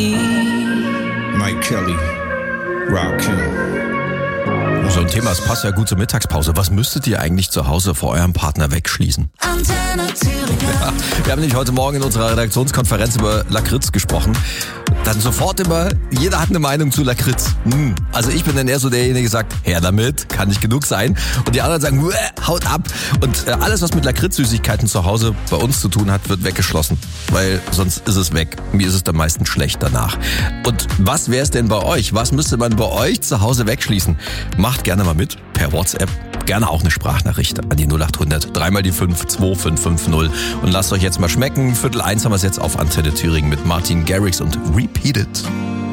Mike Kelly, Rakim. So ein Thema, es passt ja gut zur Mittagspause. Was müsstet ihr eigentlich zu Hause vor eurem Partner wegschließen? Antenne Thüringen. Ja, wir haben nämlich heute Morgen in unserer Redaktionskonferenz über Lakritz gesprochen. Dann sofort immer, jeder hat eine Meinung zu Lakritz. Also ich bin dann eher so derjenige, der sagt, her damit, kann nicht genug sein. Und die anderen sagen, haut ab. Und alles, was mit Lakritz-Süßigkeiten zu Hause bei uns zu tun hat, wird weggeschlossen. Weil sonst ist es weg. Mir ist es dann meistens schlecht danach. Und was wäre es denn bei euch? Was müsste man bei euch zu Hause wegschließen? Macht gerne mal mit per WhatsApp. Gerne auch eine Sprachnachricht an die 0800 3 die 5 2550 und lasst euch jetzt mal schmecken. 12:15 haben wir es jetzt auf Antenne Thüringen mit Martin Garrix und Repeat It.